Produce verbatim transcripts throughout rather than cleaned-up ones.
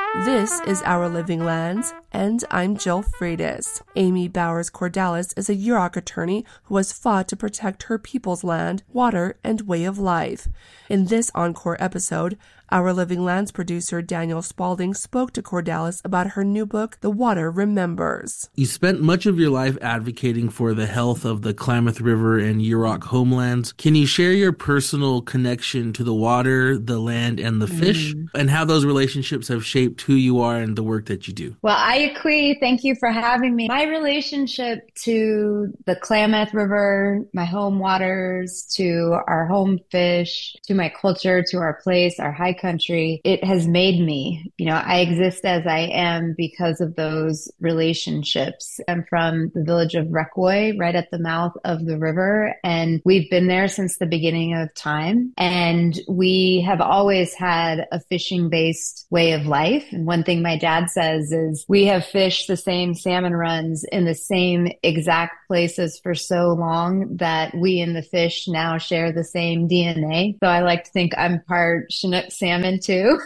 This is Our Living Lands, and I'm Jill Freitas. Amy Bowers Cordalis is a Yurok attorney who has fought to protect her people's land, water, and way of life. In this encore episode, Our Living Lands producer Daniel Spalding spoke to Cordalis about her new book, The Water Remembers. You spent much of your life advocating for the health of the Klamath River and Yurok homelands. Can you share your personal connection to the water, the land, and the fish, mm. and how those relationships have shaped who you are and the work that you do? Well, Ayakwi, thank you for having me. My relationship to the Klamath River, my home waters, to our home fish, to my culture, to our place, our high country, it has made me. You know, I exist as I am because of those relationships. I'm from the village of Rekwoi, right at the mouth of the river, and we've been there since the beginning of time. And we have always had a fishing-based way of life. And one thing my dad says is we have fished the same salmon runs in the same exact places for so long that we and the fish now share the same D N A. So I like to think I'm part Chinook salmon too.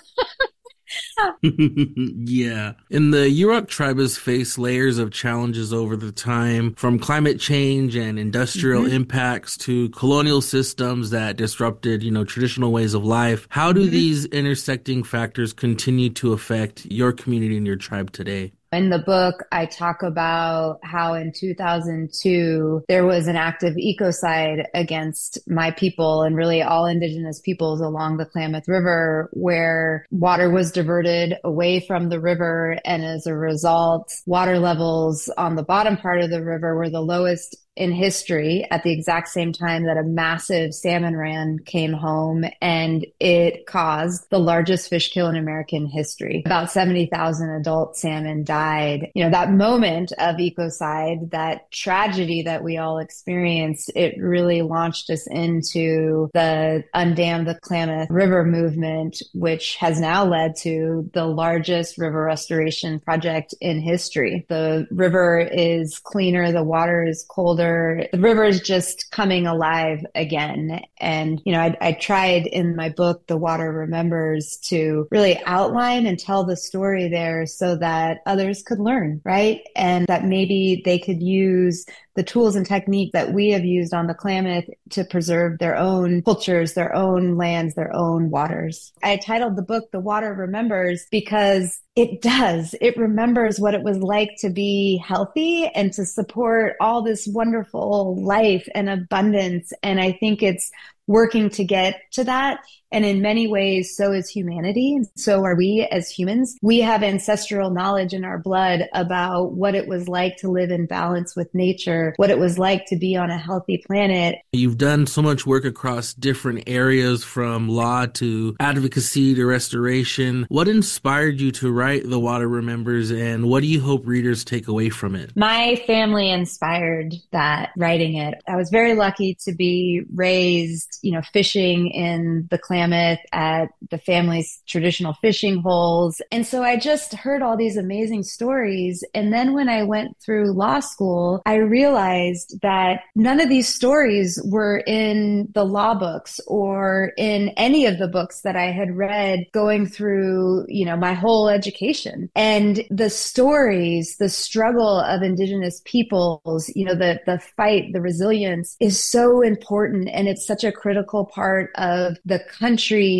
Yeah. And the Yurok tribe has faced layers of challenges over the time, from climate change and industrial mm-hmm. impacts to colonial systems that disrupted, you know, traditional ways of life. How do mm-hmm. these intersecting factors continue to affect your community and your tribe today? In the book, I talk about how in two thousand two, there was an active ecocide against my people and really all indigenous peoples along the Klamath River, where water was diverted away from the river. And as a result, water levels on the bottom part of the river were the lowest in history at the exact same time that a massive salmon ran came home, and it caused the largest fish kill in American history. About seventy thousand adult salmon died. You know, that moment of ecocide, that tragedy that we all experienced, it really launched us into the Undam the Klamath River movement, which has now led to the largest river restoration project in history. The river is cleaner, the water is colder. The river is just coming alive again. And, you know, I, I tried in my book, The Water Remembers, to really outline and tell the story there so that others could learn, right? And that maybe they could use the tools and technique that we have used on the Klamath to preserve their own cultures, their own lands, their own waters. I titled the book, The Water Remembers, because it does. It remembers what it was like to be healthy and to support all this wonderful life and abundance. And I think it's working to get to that. And in many ways, so is humanity. And so are we as humans. We have ancestral knowledge in our blood about what it was like to live in balance with nature, what it was like to be on a healthy planet. You've done so much work across different areas, from law to advocacy to restoration. What inspired you to write The Water Remembers, and what do you hope readers take away from it? My family inspired that, writing it. I was very lucky to be raised, you know, fishing in the Klamath at the family's traditional fishing holes. And so I just heard all these amazing stories. And then when I went through law school, I realized that none of these stories were in the law books or in any of the books that I had read going through, you know, my whole education. And the stories, the struggle of indigenous peoples, you know, the, the fight, the resilience is so important. And it's such a critical part of the country's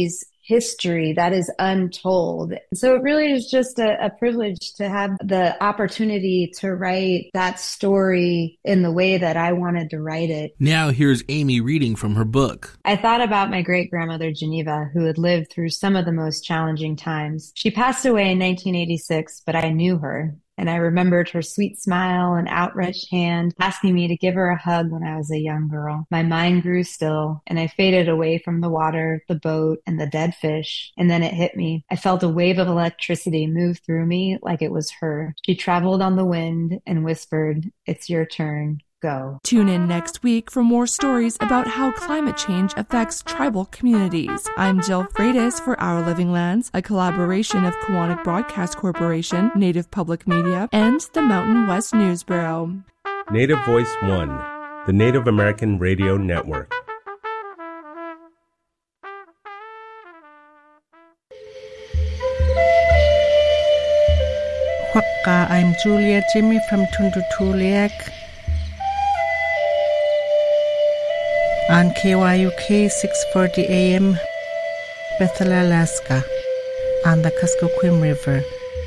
history that is untold. So it really is just a, a privilege to have the opportunity to write that story in the way that I wanted to write it. Now here's Amy reading from her book. I thought about my great-grandmother Geneva, who had lived through some of the most challenging times. She passed away in nineteen eighty-six, but I knew her. And I remembered her sweet smile and outstretched hand, asking me to give her a hug when I was a young girl. My mind grew still, and I faded away from the water, the boat, and the dead fish. And then it hit me. I felt a wave of electricity move through me like it was her. She traveled on the wind and whispered, "It's your turn. Go." Tune in next week for more stories about how climate change affects tribal communities. I'm Jill Freitas for Our Living Lands, a collaboration of Koahnic Broadcast Corporation, Native Public Media, and the Mountain West News Bureau. Native Voice One, the Native American Radio Network. Alaska. I'm Julia Jimmy from Tundutuliak on K Y U K six forty A M, Bethel, Alaska, on the Kuskokwim River.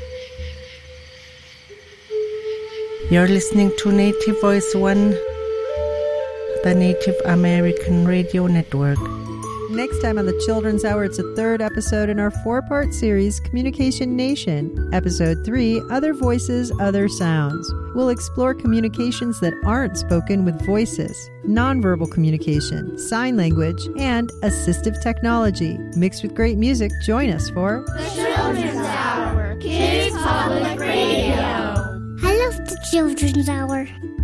You're listening to Native Voice One, the Native American Radio Network. Next time on the Children's Hour, it's a third episode in our four-part series, Communication Nation. Episode three, Other Voices, Other Sounds. We'll explore communications that aren't spoken with voices, nonverbal communication, sign language, and assistive technology. Mixed with great music, join us for The Children's Hour, Kids Public Radio. I love the Children's Hour.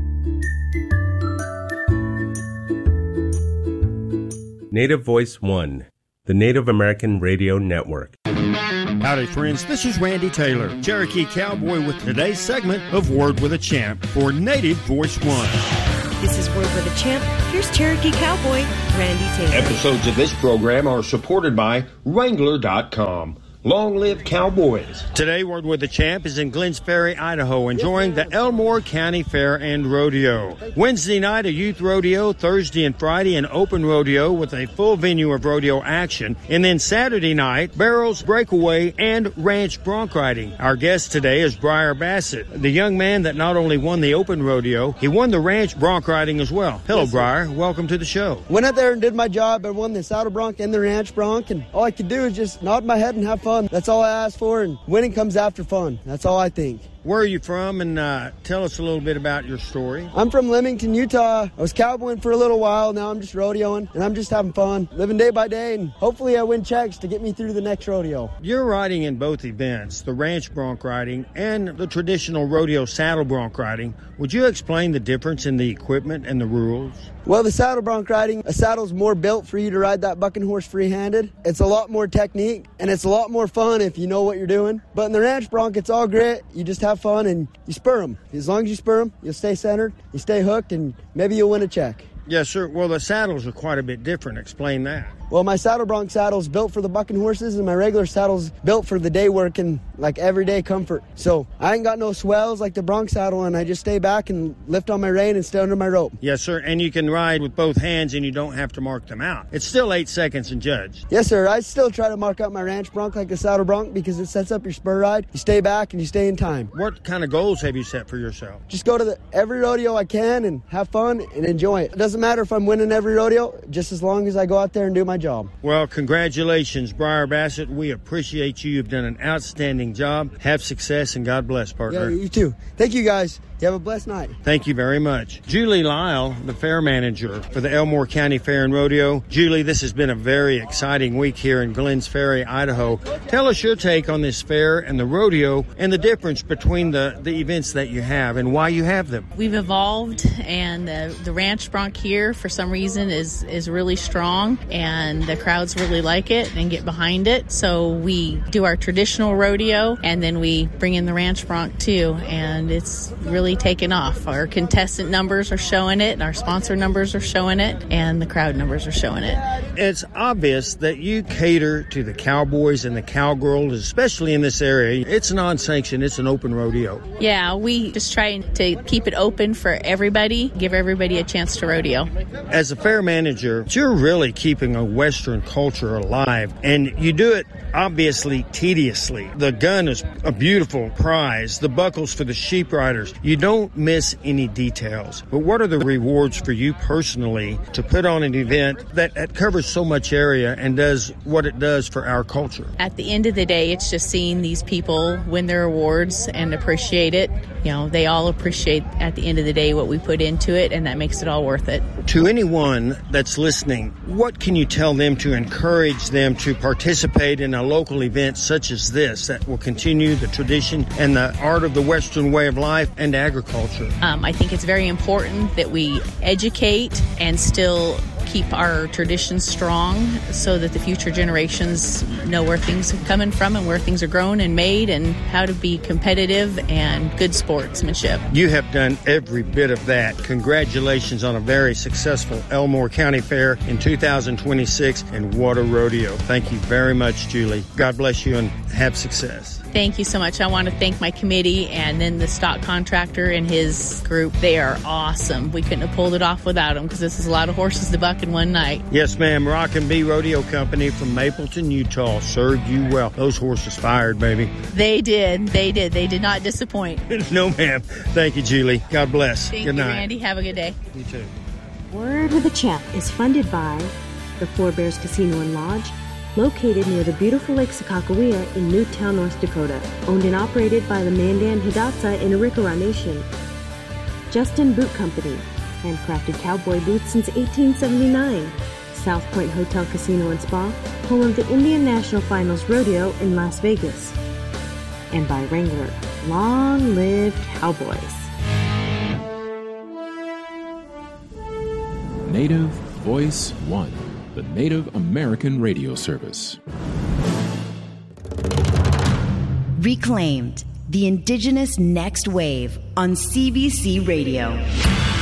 Native Voice One, the Native American Radio Network. Howdy, friends. This is Randy Taylor, Cherokee Cowboy, with today's segment of Word with a Champ for Native Voice One. This is Word with a Champ. Here's Cherokee Cowboy, Randy Taylor. Episodes of this program are supported by Wrangler dot com. Long live Cowboys. Today, Word with the Champ is in Glens Ferry, Idaho, enjoying the Elmore County Fair and Rodeo. Wednesday night, a youth rodeo. Thursday and Friday, an open rodeo with a full venue of rodeo action. And then Saturday night, barrels, breakaway, and ranch bronc riding. Our guest today is Briar Bassett, the young man that not only won the open rodeo, he won the ranch bronc riding as well. Hello, yes, Briar. Welcome to the show. Went out there and did my job. I won the saddle bronc and the ranch bronc, and all I could do is just nod my head and have fun. That's all I ask for, and winning comes after fun. That's all I think. Where are you from, and uh, tell us a little bit about your story. I'm from Leamington, Utah. I was cowboying for a little while. Now I'm just rodeoing, and I'm just having fun, living day by day, and hopefully I win checks to get me through the next rodeo. You're riding in both events, the ranch bronc riding and the traditional rodeo saddle bronc riding. Would you explain the difference in the equipment and the rules? Well, the saddle bronc riding, a saddle's more built for you to ride that bucking horse free-handed. It's a lot more technique, and it's a lot more fun if you know what you're doing. But in the ranch bronc, it's all grit. You just have fun, and you spur them. As long as you spur them, you'll stay centered, you stay hooked, and maybe you'll win a check. Yes, sir. Well, the saddles are quite a bit different. Explain that. Well, my saddle bronc saddle's built for the bucking horses, and my regular saddle's built for the day work and like everyday comfort. So I ain't got no swells like the bronc saddle, and I just stay back and lift on my rein and stay under my rope. Yes, sir. And you can ride with both hands, and you don't have to mark them out. It's still eight seconds and judged. Yes, sir. I still try to mark out my ranch bronc like the saddle bronc because it sets up your spur ride. You stay back and you stay in time. What kind of goals have you set for yourself? Just go to the, every rodeo I can and have fun and enjoy it. It doesn't matter if I'm winning every rodeo, just as long as I go out there and do my job. Well, congratulations, Briar Bassett. We appreciate you. You've done an outstanding job. Have success, and God bless, partner. Yeah, you too. Thank you, guys. You have a blessed night. Thank you very much. Julie Lyle, the fair manager for the Elmore County Fair and Rodeo. Julie, this has been a very exciting week here in Glens Ferry, Idaho. Tell us your take on this fair and the rodeo and the difference between the, the events that you have and why you have them. We've evolved, and the, the ranch bronc here, for some reason, is, is really strong, and the crowds really like it and get behind it. So we do our traditional rodeo, and then we bring in the ranch bronc too, and it's really taken off. Our contestant numbers are showing it, and our sponsor numbers are showing it, and the crowd numbers are showing it. It's obvious that you cater to the cowboys and the cowgirls, especially in this area. It's non-sanctioned. It's an open rodeo. Yeah, we just try to keep it open for everybody, give everybody a chance to rodeo. As a fair manager, you're really keeping a Western culture alive, and you do it obviously tediously. The gun is a beautiful prize, the buckles for the sheep riders. You don't miss any details. But what are the rewards for you personally to put on an event that, that covers so much area and does what it does for our culture? At the end of the day, it's just seeing these people win their awards and appreciate it. You know, they all appreciate at the end of the day what we put into it, and that makes it all worth it. To anyone that's listening, what can you tell them to encourage them to participate in a local event such as this that will continue the tradition and the art of the Western way of life and agriculture? Um, I think it's very important that we educate and still keep our traditions strong so that the future generations know where things are coming from and where things are grown and made and how to be competitive and good sportsmanship. You have done every bit of that. Congratulations on a very successful Elmore County Fair in two thousand twenty-six, and what a rodeo. Thank you very much, Julie. God bless you and have success. Thank you so much. I want to thank my committee and then the stock contractor and his group. They are awesome. We couldn't have pulled it off without them because this is a lot of horses to buck in one night. Yes, ma'am. Rock and Bee Rodeo Company from Mapleton, Utah served you well. Those horses fired, baby. They did. They did. They did not disappoint. No, ma'am. Thank you, Julie. God bless. Thank good you, night. Randy. Have a good day. You too. Word with the Champ is funded by the Four Bears Casino and Lodge, located near the beautiful Lake Sakakawea in Newtown, North Dakota, owned and operated by the Mandan Hidatsa in Arikara Nation. Justin Boot Company, handcrafted cowboy boots since eighteen seventy-nine. South Point Hotel Casino and Spa, home of the Indian National Finals Rodeo in Las Vegas. And by Wrangler, long live cowboys. Native Voice One, the Native American radio service. Reclaimed, the Indigenous Next Wave on C B C Radio.